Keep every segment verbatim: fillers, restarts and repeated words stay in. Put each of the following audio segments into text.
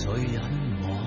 誰引往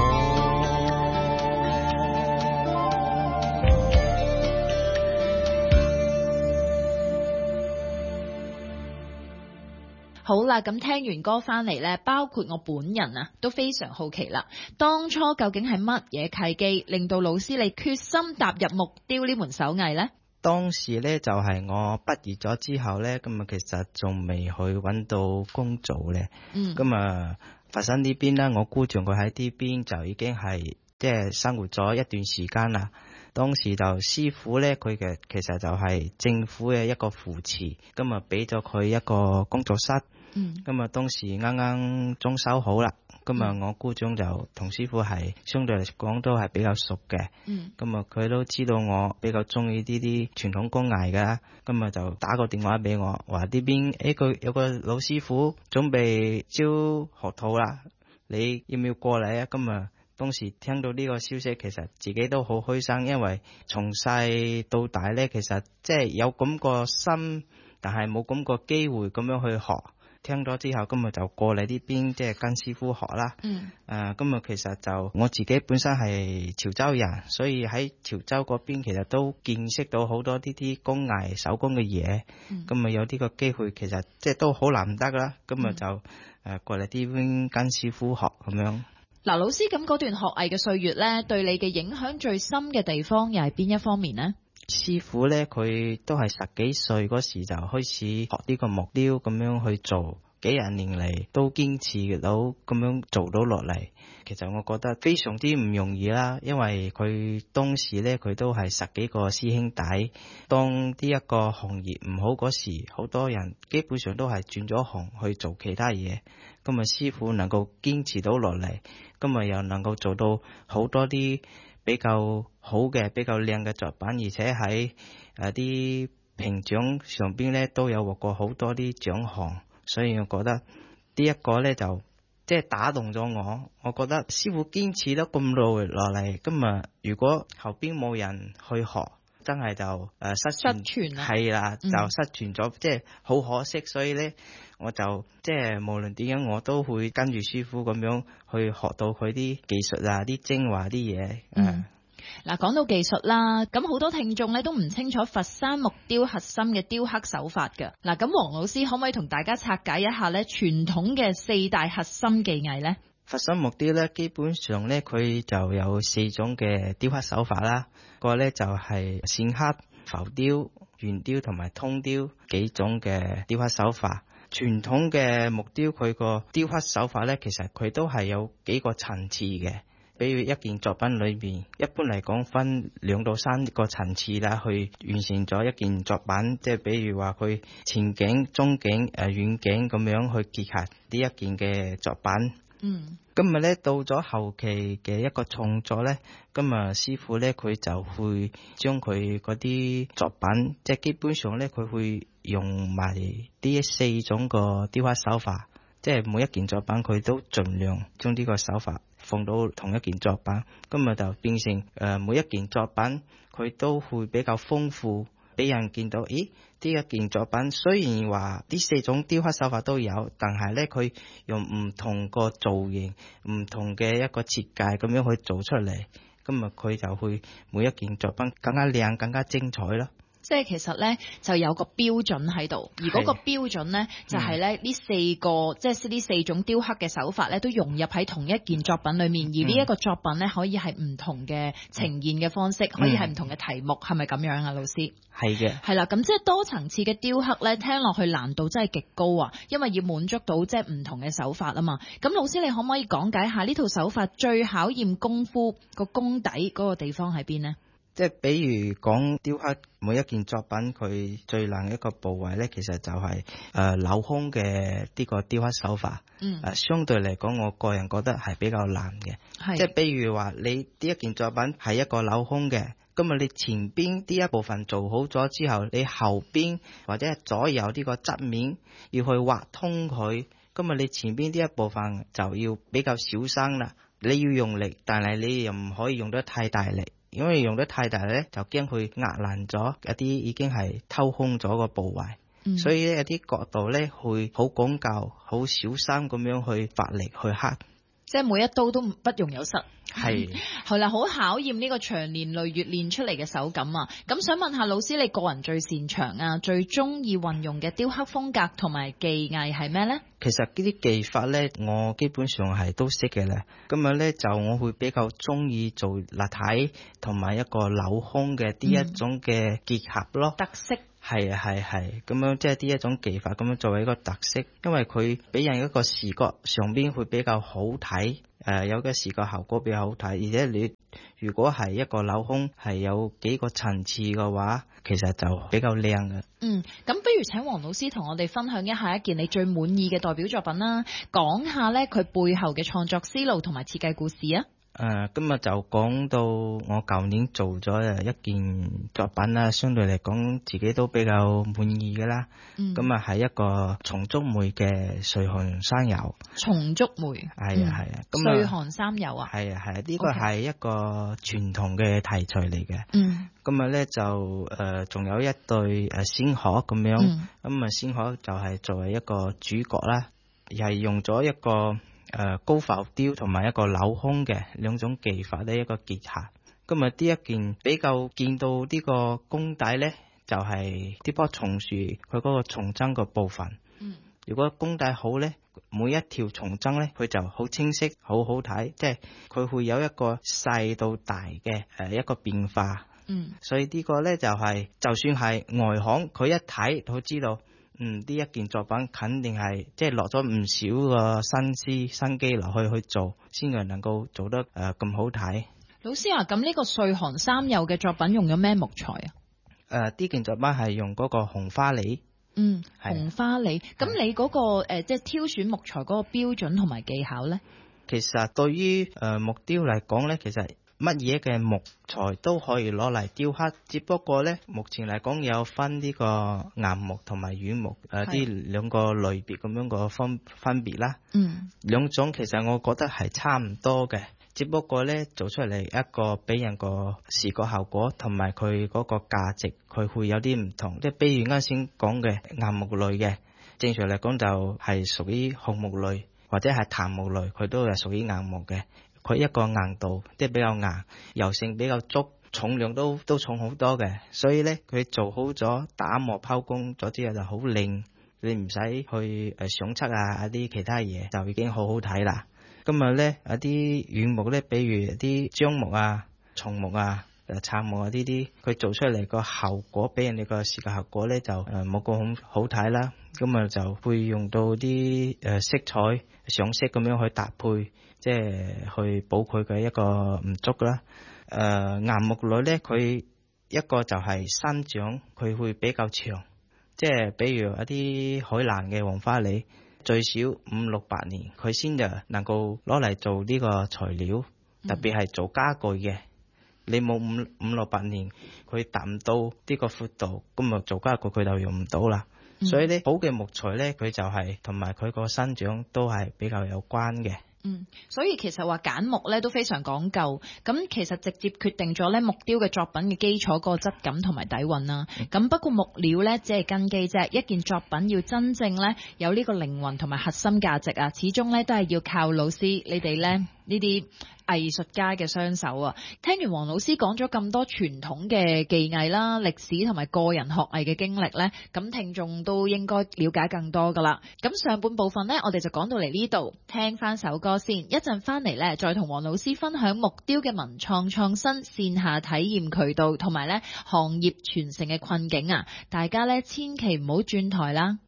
好啦，咁聽完歌翻嚟呢，包括我本人啊，都非常好奇啦。當初究竟係乜嘢契機，令到老師你決心踏入木雕呢門手藝呢？ 當時呢，就係、是、我畢業咗之後呢，咁啊其實仲未去揾到工做呢。 嗯。 咁啊佛山呢邊呢，我姑丈佢喺呢邊就已經係即係生活咗一段時間啦。當時就師傅呢，佢嘅其實就係政府嘅一個扶持，咁啊俾咗佢一個工作室。 嗯， 咁啊當時啱啱裝修好啦，咁啊我姑丈就同師傅係相對嚟講都係比較熟嘅。 嗯， 咁啊佢都知道我比較中意呢啲傳統工藝㗎，咁啊就打個電話俾我，話呢邊誒佢有個老師傅準備招學徒啦，你要唔要過嚟啊？咁啊當時聽到呢個消息，其實自己都好開心，因為從細到大呢，其實即係有咁個心，但係冇咁個機會咁樣去學。聽咗之後，今日就過嚟呢邊，即係跟師傅學啦。 嗯。 誒，今日其實就我自己本身係潮州人，所以喺潮州嗰邊其實都見識到好多呢啲工藝手工嘅嘢。 嗯。 咁啊有呢個機會，其實即係都好難得啦。今日就誒過嚟呢邊跟師傅學咁樣。 嗱，老師咁嗰段學藝嘅歲月咧，對你嘅影響最深嘅地方又係邊一方面呢？ 師傅咧，佢都係十幾歲嗰時就開始學呢個木雕咁樣去做，幾廿年嚟都堅持到咁樣做到落嚟。其實我覺得非常之唔容易啦，因為佢當時咧佢都係十幾個師兄弟，當呢一個行業唔好嗰時，好多人基本上都係轉咗行去做其他嘢。咁啊師傅能夠堅持到落嚟，咁啊又能夠做到好多啲比較好嘅、比較靚嘅作品，而且喺誒啲評獎上邊咧都有獲過好多啲獎項，所以我覺得呢一個咧就即係打動咗我。我覺得師傅堅持得咁耐落嚟，咁啊如果後邊冇人去學，真係就誒、呃、失傳， 失傳啦， 係啦，就失傳咗， 嗯、 即係好可惜。所以咧，我就即係無論點樣，我都會跟住師傅咁樣去學到佢啲技術啊、啲精華啲嘢。 嗯，嗱，講到技術啦，咁好多聽眾咧都唔清楚佛山木雕核心嘅雕刻手法㗎。嗱，咁黃老師可唔可以同大家拆解一下咧傳統嘅四大核心技藝咧？ 佛山木雕咧，基本上咧佢就有四種嘅雕刻手法啦。個咧就係線刻、浮雕、圓雕同埋通雕幾種嘅雕刻手法。傳統嘅木雕佢個雕刻手法咧，其實佢都係有幾個層次嘅。比如一件作品裏邊，一般嚟講分兩到三個層次啦，去完成咗一件作品。即係比如話佢前景、中景、誒遠景咁樣去結合呢一件嘅作品。 嗯， 今日咧到咗後期嘅一個創作咧，今日師傅咧佢就會將佢嗰啲作品，即係基本上咧佢會用埋呢四種個雕刻手法，即係每一件作品佢都盡量將呢個手法放到同一件作品，今日就變成誒、呃、每一件作品佢都會比較豐富，俾人見到，咦？呢一件作品雖然話呢四種雕刻手法都有，但係咧佢用唔同個造型、唔同嘅一個設計咁樣去做出嚟，咁啊佢就會每一件作品更加靚、更加精彩咯。 即係其實咧就有個標準喺度，而嗰個標準咧就係咧呢四個即係呢四種雕刻嘅手法咧都融入喺同一件作品裏面，而呢一個作品咧可以係唔同嘅呈現嘅方式，嗯、可以係唔同嘅題目，係咪咁樣啊，老師？ 係嘅， 係啦，咁即係多層次嘅雕刻咧，聽落去難度真係極高啊，因為要滿足到即係唔同嘅手法啊嘛。咁老師你可唔可以講解下呢套手法最考驗功夫個功底嗰個地方喺邊呢？ 即係比如講雕刻每一件作品，佢最難一個部位咧，其實就係誒鏤空嘅呢個雕刻手法。嗯，誒、呃、相對嚟講，我個人覺得係比較難嘅。係，即係比如話你呢一件作品係一個鏤空嘅，咁啊你前邊呢一部分做好咗之後，你後邊或者係左右呢個側面要去畫通佢，咁啊你前邊呢一部分就要比較小心啦。你要用力，但係你又唔可以用得太大力。因為用得太大咧，就驚佢壓爛咗一啲已經係偷空咗個部位，嗯、所以咧有啲角度咧會好講究、好小心咁樣去發力去刻。 即係每一刀都不容有失。 係係啦，好考驗呢個長年累月練出嚟嘅手感啊！咁想問下老師，你個人最擅長啊、最中意運用嘅雕刻風格同埋技藝係咩呢？ 其實呢啲技法咧，我基本上係都識嘅咧。咁樣咧就我會比較中意做立體同埋一個鏤空嘅呢一種嘅結合咯。 特色係啊係係咁樣，即係呢一種技法咁樣作為一個特色，因為佢俾人一個視覺上邊會比較好睇。誒、呃，有嘅視覺效果比較好睇，而且你如果係一個鏤空係有幾個層次嘅話，其實就比較靚嘅。嗯， 咁不如請黃老師同我哋分享一下一件你最滿意嘅代表作品啦，講下咧佢背後嘅創作思路同埋設計故事啊。 誒、呃，今日就講到我舊年做咗誒一件作品啦，相對嚟講自己都比較滿意嘅啦。咁啊係一個松竹梅嘅歲寒山柚。 松竹梅係啊係啊， 歲寒山柚啊。 係啊係啊，呢個係一個傳統嘅題材嚟嘅。嗯。咁啊咧就誒仲、呃、有一對誒仙鶴咁樣，咁啊仙鶴就係作為一個主角啦，又係用咗一個。誒、呃，高浮雕同埋一個鏤空嘅兩種技法呢一個結合。今日呢一件比較見到呢個功底咧，就係呢棵松樹佢嗰個松針個部分。嗯，如果功底好咧，每一條松針咧，佢就好清晰，好好睇，即係佢會有一個細到大嘅誒一個變化。嗯，所以個呢個咧就係、是，就算係外行，佢一睇都知道。嗯，呢一件作品肯定係即係落咗唔少個心思、心機落去去做，先至能夠做得誒咁、呃、好睇。 老師啊，咁呢個歲寒山柚嘅作品用咗咩木材啊？誒、 呃，呢件作品係用嗰個紅花梨。 嗯，紅花梨。咁你嗰、那個誒、呃，即係挑選木材嗰個標準同埋技巧咧？ 其實對於誒、呃、木雕嚟講咧，其實。乜嘢嘅木材都可以攞嚟雕刻，只不過咧，目前嚟講有分呢個硬木同埋軟木誒，啲兩個類別咁樣個分分別啦。嗯，兩種其實我覺得係差唔多嘅，只不過咧做出嚟一個俾人個視覺效果同埋佢嗰個價值，佢會有啲唔同。即係比如啱先講嘅硬木類嘅，正常嚟講就係屬於紅木類或者係檀木類，佢都係屬於硬木嘅。佢一個硬度即係比較硬，柔性比較足，重量都都重好多嘅，所以咧佢做好咗打磨拋工咗之後就好靚，你唔使去誒上漆啊一啲其他嘢就已經好好睇啦。今日咧一啲軟木咧，比如一啲樟木啊、松木啊、誒杉木啊呢啲，佢做出嚟個效果俾人哋個視覺效果咧就誒冇咁好好睇啦。咁啊就會用到啲誒色彩上色咁樣去搭配。即係去補佢嘅一個唔足啦。誒、呃，硬木類咧，佢一個就係生長，佢會比較長。即係比如一啲海南嘅黃花梨，最少五六百年，佢先就能夠攞嚟做呢個材料，特別係做家具嘅。你冇五五六百年，佢達唔到呢個闊度，咁啊做家具佢就用唔到啦。嗯、所以咧，好嘅木材咧，佢就係同埋佢個生長都係比較有關嘅。 嗯，所以其實話揀木咧都非常講究，咁其實直接決定咗咧木雕嘅作品嘅基礎個質感同埋底蘊啦。咁、嗯、不過木料咧只係根基啫，一件作品要真正咧有呢個靈魂同埋核心價值啊，始終咧都係要靠老師你哋咧呢啲藝術家嘅雙手啊！聽完黃老師講咗咁多傳統嘅技藝啦、歷史同埋個人學藝嘅經歷呢，咁聽眾都應該了解更多噶啦。咁上半部分呢，我哋就講到嚟呢度，聽翻首歌先，一陣翻嚟呢，再同黃老師分享木雕嘅文創創新、線下體驗渠道同埋呢行業傳承嘅困境啊！大家呢，千祈唔好轉台啦。